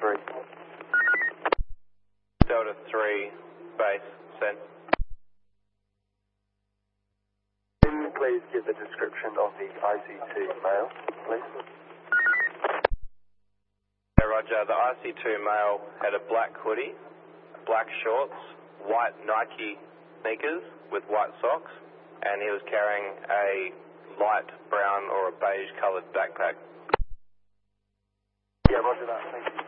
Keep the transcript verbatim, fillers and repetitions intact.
three. Delta three, base, send. Can you please give the description of the I C two male, please? Yeah, Roger. The I C two male had a black hoodie, black shorts, white Nike sneakers with white socks, and he was carrying a light brown or a beige coloured backpack. Yeah, roger that, thank you.